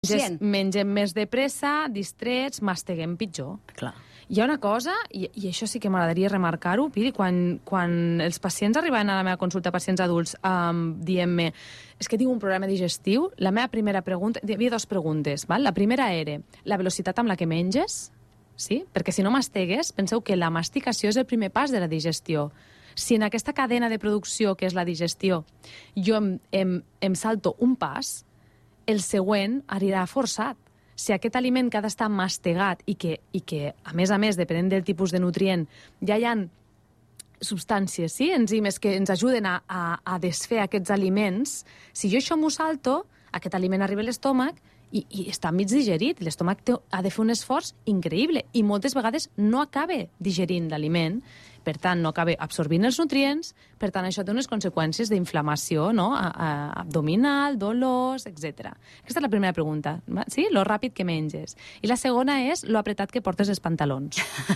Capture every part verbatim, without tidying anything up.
Mengem, mengem més de pressa, distrets, masteguem pitjor. Clar. Hi ha una cosa, i, i això sí que m'agradaria remarcar-ho, Piri, quan, quan els pacients arribaven a la meva consulta, pacients adults, um, dient-me és que tinc un problema digestiu, la meva primera pregunta... Hi havia dues preguntes, val? La primera era la velocitat amb la que menges, sí? Perquè si no mastegues, penseu que la masticació és el primer pas de la digestió. Si en aquesta cadena de producció, que és la digestió, jo em, em, em salto un pas, el següent anirà forçat. Si aquest aliment que ha d'estar mastegat i que, i que, a més a més, depenent del tipus de nutrient, ja hi ha substàncies, sí? enzimes que ens ajuden a, a, a desfer aquests aliments, si jo això m'ho salto, aquest aliment arriba a l'estómac i, i està mig digerit. L'estómac ha de fer un esforç increïble i moltes vegades no acaba digerint l'aliment, per tant, no acaba absorbint els nutrients, per tant, això té unes conseqüències d'inflamació, no? a, a, abdominal, dolors, etcètera. Aquesta és la primera pregunta, sí? Lo ràpid que menges. I la segona és lo apretat que portes els pantalons.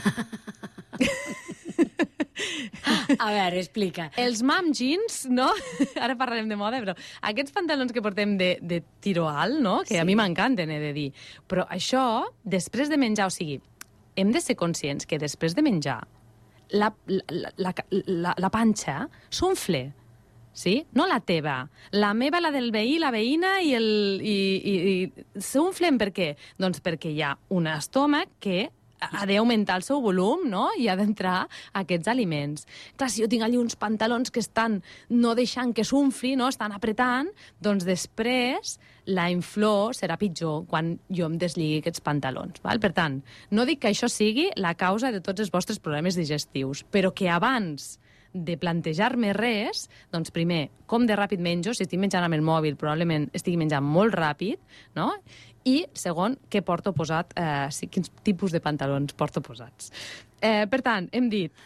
A veure, explica. Els mom jeans, no? Ara parlarem de moda, però aquests pantalons que portem de, de tiro alt, no? Que sí. A mi m'encanten, he de dir. Però això, després de menjar, o sigui, hem de ser conscients que després de menjar la, la, la, la, la panxa s'unfle, sí? No la teva. La meva, la del veí, la veïna i el... I, i, i s'unflen per què? Doncs perquè hi ha un estómac que ha d'augmentar el seu volum, no? I ha d'entrar aquests aliments. Clar, si jo tinc allà uns pantalons que estan no deixant que s'unfli, no? Estan apretant, doncs després la inflor serà pitjor quan jo em deslligui aquests pantalons. Val? Per tant, no dic que això sigui la causa de tots els vostres problemes digestius, però que abans de plantejar-me res, doncs primer, com de ràpid menjo, si estic menjant amb el mòbil, probablement estigui menjant molt ràpid, no? I, segon, què porto posat, eh, sí, quins tipus de pantalons porto posats. Eh, per tant, hem dit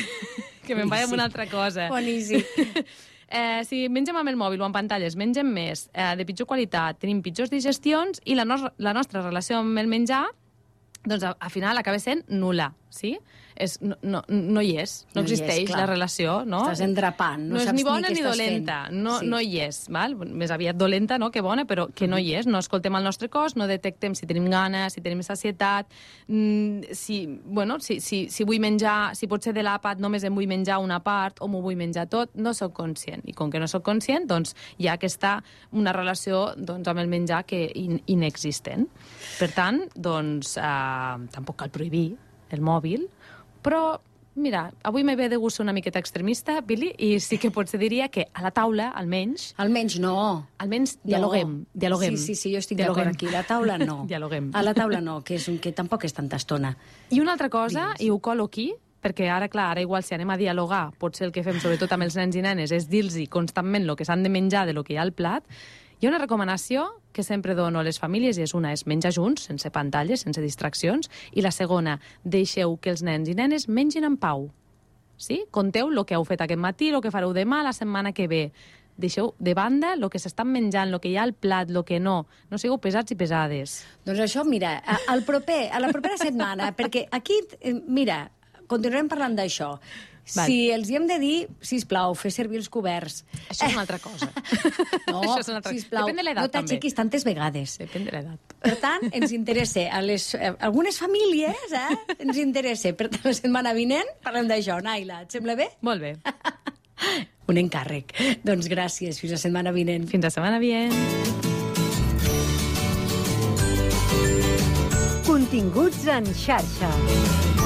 que me'n vaig amb una altra cosa. Boníssim. Eh, si mengem amb el mòbil o amb pantalles, mengem més, eh, de pitjor qualitat, tenim pitjors digestions i la, no la nostra relació amb el menjar, doncs al final acaba sent nul·la, sí? És, no, no, no hi és, no, no existeix és, la relació, no? Estàs endrapant, no, no és saps ni bona ni, ni dolenta, no, sí. no hi és, val? Més aviat dolenta no, que bona, però que no hi és, no escoltem el nostre cos, no detectem si tenim gana, si tenim sacietat, mm, si, bueno, si, si, si vull menjar, si pot ser de l'àpat només em vull menjar una part o m'ho vull menjar tot, no sóc conscient, i com que no sóc conscient, doncs hi ha aquesta, una relació doncs, amb el menjar que in, inexistent. Per tant, doncs, eh, tampoc cal prohibir el mòbil, però, mira, avui m'he de gust ser una miqueta extremista, Billy, i sí que potser diria que a la taula, almenys... Almenys no. Almenys dialoguem, no. dialoguem. Sí, sí, sí, jo estic d'acord aquí. A la taula no. Dialoguem. A la taula no, que, és un, que tampoc és tanta estona. I una altra cosa, Digues. i ho colo aquí, perquè ara, clar, ara igual si anem a dialogar, potser el que fem, sobretot amb els nens i nenes, és dir-los constantment el que s'han de menjar de lo que hi ha al plat. Hi ha una recomanació que sempre dono a les famílies, i és una, és menjar junts, sense pantalles, sense distraccions, i la segona, deixeu que els nens i nenes mengin en pau. Sí? Conteu el que heu fet aquest matí, el que fareu demà, la setmana que ve. Deixeu de banda el que s'estan menjant, el que hi ha al plat, el que no. No sigueu pesats i pesades. Doncs això, mira, al proper, a la propera setmana, perquè aquí, mira, continuarem parlant d'això. Val. Si els hi hem de dir, sisplau, fer servir els coberts. Això és una altra cosa. No, Això és una altra... sisplau, Depèn de l'edat, no t'aixequis tantes vegades. Depèn de l'edat. Per tant, ens interessa, a les, a algunes famílies, eh, ens interessa. Per tant, la setmana vinent parlem d'això. Naila, et sembla bé? Molt bé. Un encàrrec. Doncs gràcies, fins la setmana vinent. Fins la setmana vinent. Continguts en xarxa.